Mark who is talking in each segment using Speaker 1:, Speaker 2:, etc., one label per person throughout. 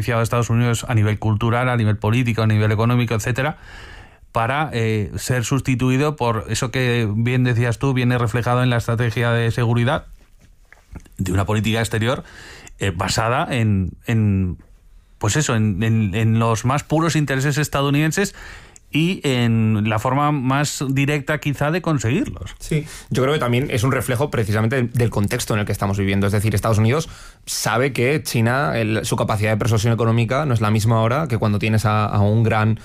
Speaker 1: beneficiado a Estados Unidos a nivel cultural, a nivel político, a nivel económico, etcétera, para ser sustituido por eso que bien decías tú, viene reflejado en la estrategia de seguridad de una política exterior basada en los más puros intereses estadounidenses y en la forma más directa quizá de conseguirlos.
Speaker 2: Sí, yo creo que también es un reflejo precisamente del contexto en el que estamos viviendo. Es decir, Estados Unidos sabe que China, su capacidad de persuasión económica no es la misma ahora que cuando tienes a un gran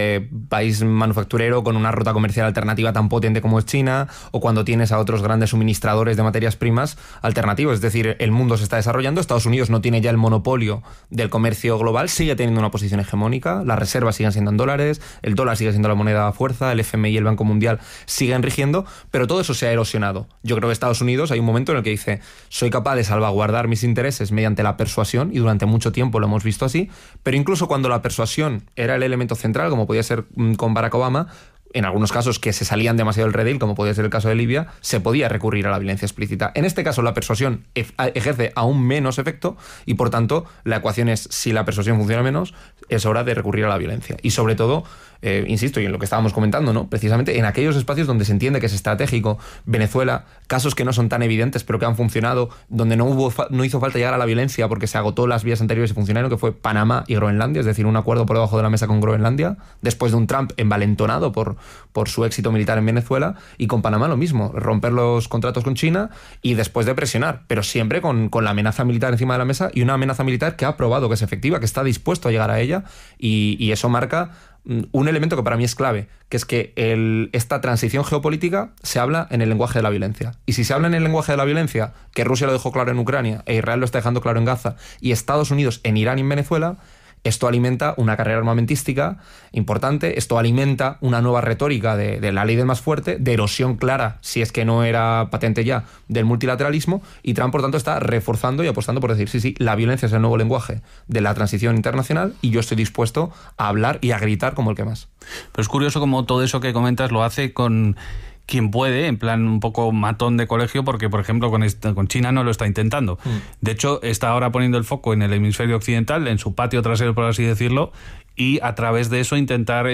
Speaker 2: país manufacturero con una ruta comercial alternativa tan potente como es China, o cuando tienes a otros grandes suministradores de materias primas alternativos. Es decir, el mundo se está desarrollando, Estados Unidos no tiene ya el monopolio del comercio global, sigue teniendo una posición hegemónica, las reservas siguen siendo en dólares, el dólar sigue siendo la moneda a fuerza, el FMI y el Banco Mundial siguen rigiendo, pero todo eso se ha erosionado. Yo creo que Estados Unidos hay un momento en el que dice, soy capaz de salvaguardar mis intereses mediante la persuasión, y durante mucho tiempo lo hemos visto así, pero incluso cuando la persuasión era el elemento central, como podía ser con Barack Obama, en algunos casos que se salían demasiado del redil, como podía ser el caso de Libia, se podía recurrir a la violencia explícita. En este caso, la persuasión ejerce aún menos efecto y, por tanto, la ecuación es, si la persuasión funciona menos, es hora de recurrir a la violencia. Y, sobre todo, insisto, y en lo que estábamos comentando, ¿no? Precisamente en aquellos espacios donde se entiende que es estratégico, Venezuela, casos que no son tan evidentes, pero que han funcionado, donde no hizo falta llegar a la violencia porque se agotó las vías anteriores y funcionaron, que fue Panamá y Groenlandia, es decir, un acuerdo por debajo de la mesa con Groenlandia, después de un Trump envalentonado por su éxito militar en Venezuela, y con Panamá lo mismo, romper los contratos con China y después de presionar, pero siempre con la amenaza militar encima de la mesa, y una amenaza militar que ha probado que es efectiva, que está dispuesto a llegar a ella, y eso marca un elemento que para mí es clave, que es que esta transición geopolítica se habla en el lenguaje de la violencia. Y si se habla en el lenguaje de la violencia, que Rusia lo dejó claro en Ucrania, e Israel lo está dejando claro en Gaza, y Estados Unidos en Irán y en Venezuela, esto alimenta una carrera armamentística importante, esto alimenta una nueva retórica de la ley del más fuerte, de erosión clara, si es que no era patente ya, del multilateralismo, y Trump, por tanto, está reforzando y apostando por decir, sí, la violencia es el nuevo lenguaje de la transición internacional y yo estoy dispuesto a hablar y a gritar como el que más.
Speaker 1: Pero es curioso cómo todo eso que comentas lo hace con quien puede, en plan un poco matón de colegio, porque, por ejemplo, con China no lo está intentando. De hecho, está ahora poniendo el foco en el hemisferio occidental, en su patio trasero, por así decirlo, y a través de eso intentar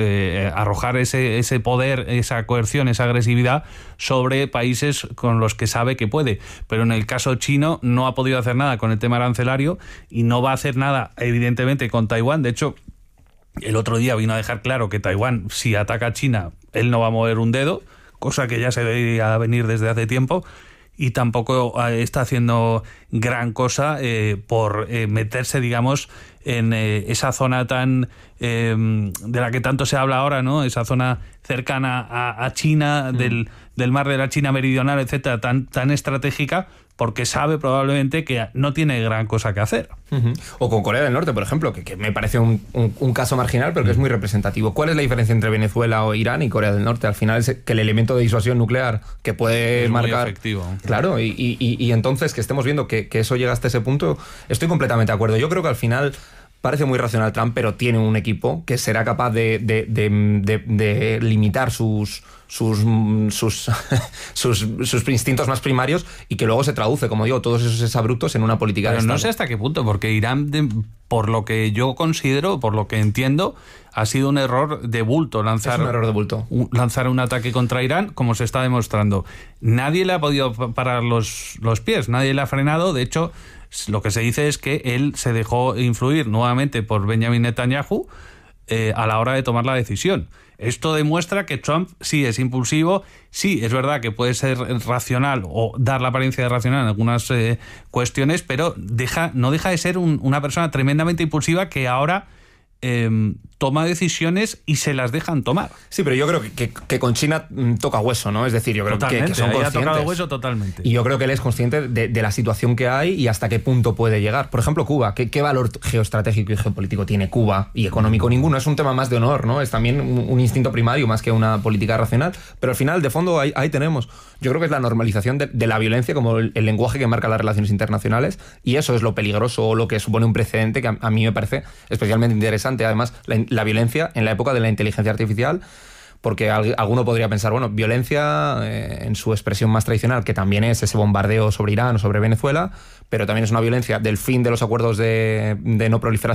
Speaker 1: arrojar ese poder, esa coerción, esa agresividad sobre países con los que sabe que puede. Pero en el caso chino no ha podido hacer nada con el tema arancelario y no va a hacer nada, evidentemente, con Taiwán. De hecho, el otro día vino a dejar claro que Taiwán, si ataca a China, él no va a mover un dedo, cosa que ya se veía venir desde hace tiempo, y tampoco está haciendo gran cosa por meterse, digamos, en esa zona tan de la que tanto se habla ahora, ¿no? Esa zona cercana a China, del mar de la China meridional, etcétera, tan estratégica, porque sabe probablemente que no tiene gran cosa que hacer.
Speaker 2: O con Corea del Norte, por ejemplo, que me parece un caso marginal, pero que es muy representativo. ¿Cuál es la diferencia entre Venezuela o Irán y Corea del Norte? Al final es que el elemento de disuasión nuclear que puede
Speaker 1: es
Speaker 2: marcar...
Speaker 1: muy efectivo.
Speaker 2: Claro, y entonces que estemos viendo que eso llega hasta ese punto, estoy completamente de acuerdo. Yo creo que al final parece muy racional Trump, pero tiene un equipo que será capaz de limitar sus instintos más primarios, y que luego se traduce, como digo, todos esos exabruptos en una política de
Speaker 1: Estado.
Speaker 2: Estado.
Speaker 1: No sé hasta qué punto, porque Irán, por lo que yo considero, por lo que entiendo, ha sido un error de bulto lanzar un ataque contra Irán, como se está demostrando. Nadie le ha podido parar los pies, nadie le ha frenado. De hecho, lo que se dice es que él se dejó influir nuevamente por Benjamin Netanyahu a la hora de tomar la decisión. Esto demuestra que Trump sí es impulsivo, sí es verdad que puede ser racional o dar la apariencia de racional en algunas cuestiones, pero no deja de ser una persona tremendamente impulsiva que ahora toma decisiones y se las dejan tomar.
Speaker 2: Sí, pero yo creo que con China toca hueso, ¿no? Es decir, yo creo que son conscientes.
Speaker 1: Ha tocado hueso totalmente.
Speaker 2: Y yo creo que él es consciente de la situación que hay y hasta qué punto puede llegar. Por ejemplo, Cuba. ¿Qué valor geoestratégico y geopolítico tiene Cuba? Y económico ninguno. Es un tema más de honor, ¿no? Es también un instinto primario más que una política racional. Pero al final, de fondo, ahí tenemos. Yo creo que es la normalización de la violencia como el lenguaje que marca las relaciones internacionales, y eso es lo peligroso o lo que supone un precedente que a mí me parece especialmente interesante. Además, la violencia en la época de la inteligencia artificial, porque alguno podría pensar, bueno, violencia en su expresión más tradicional, que también es ese bombardeo sobre Irán o sobre Venezuela, pero también es una violencia del fin de los acuerdos de no proliferación